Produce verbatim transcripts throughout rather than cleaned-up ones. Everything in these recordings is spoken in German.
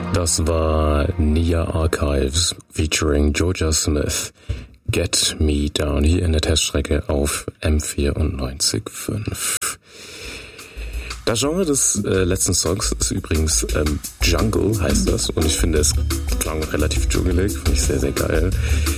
Das war Nia Archives featuring Georgia Smith. Get Me Down hier in der Teststrecke auf M vierundneunzig Komma fünf. Das Genre des äh, letzten Songs ist übrigens ähm, Jungle, heißt das. Und ich finde, es klang relativ dschungelig, finde ich sehr, sehr geil.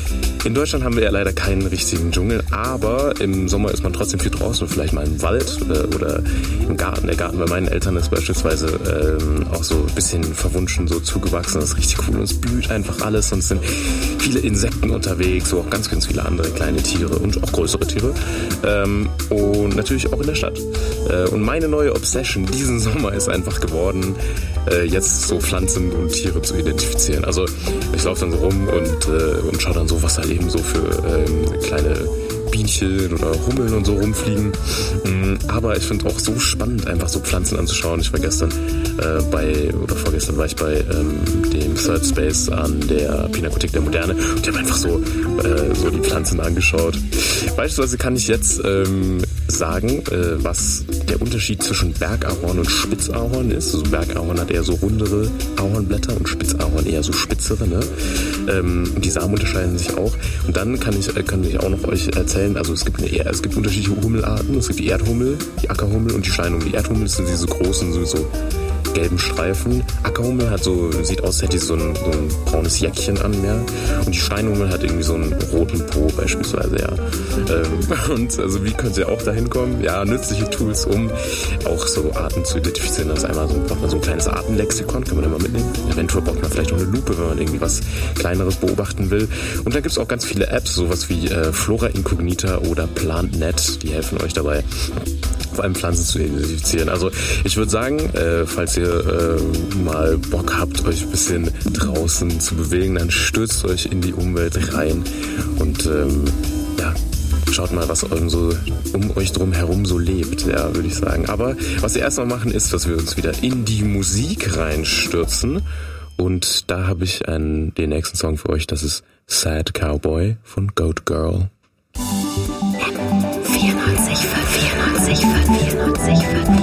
In Deutschland haben wir ja leider keinen richtigen Dschungel, aber im Sommer ist man trotzdem viel draußen, vielleicht mal im Wald oder, oder im Garten. Der Garten bei meinen Eltern ist beispielsweise ähm, auch so ein bisschen verwunschen, so zugewachsen. Das ist richtig cool und es blüht einfach alles und es sind viele Insekten unterwegs, so auch ganz, ganz viele andere kleine Tiere und auch größere Tiere. Ähm, und natürlich auch in der Stadt. Äh, und meine neue Obsession diesen Sommer ist einfach geworden, äh, jetzt so Pflanzen und Tiere zu identifizieren. Also ich laufe dann so rum und, äh, und schaue dann so, was halt eben so für ähm, kleine Bienchen oder Hummeln und so rumfliegen. Aber ich finde auch so spannend, einfach so Pflanzen anzuschauen. Ich war gestern äh, bei, oder vorgestern war ich bei ähm, dem Third Space an der Pinakothek der Moderne und ich habe einfach so, äh, so die Pflanzen angeschaut. Beispielsweise kann ich jetzt ähm, sagen, äh, was der Unterschied zwischen Bergahorn und Spitzahorn ist. Also Bergahorn hat eher so rundere Ahornblätter und Spitzahorn eher so spitzere. Ne? Ähm, die Samen unterscheiden sich auch. Und dann kann ich, äh, kann ich auch noch euch erzählen, also es gibt, eine, es gibt unterschiedliche Hummelarten. Es gibt die Erdhummel, die Ackerhummel und die Steinhummel. Die Erdhummel sind diese großen, so, so gelben Streifen. Ackerhummel hat so, sieht aus, als hätte sie so ein, so ein braunes Jäckchen an, ja. Und die Steinhummel hat irgendwie so einen roten Po beispielsweise, ja. Ähm, und also wie könnt ihr auch dahin kommen? Ja, nützliche Tools, um auch so Arten zu identifizieren. Das ist einmal so, braucht man so ein kleines Artenlexikon, kann man immer mitnehmen. Eventuell braucht man vielleicht auch eine Lupe, wenn man irgendwie was Kleineres beobachten will. Und dann gibt es auch ganz viele Apps, sowas wie äh, Flora Incognita oder PlantNet, die helfen euch dabei, vor allem Pflanzen zu identifizieren. Also ich würde sagen, äh, falls ihr äh, mal Bock habt, euch ein bisschen draußen zu bewegen, dann stürzt euch in die Umwelt rein und ähm, ja, schaut mal, was um, so, um euch drum herum so lebt, ja, würde ich sagen. Aber was wir erstmal machen, ist, dass wir uns wieder in die Musik reinstürzen. Und da habe ich einen, den nächsten Song für euch, das ist Sad Cowboy von Goat Girl. vierundneunzig, vierundneunzig, vierundneunzig, vierundneunzig.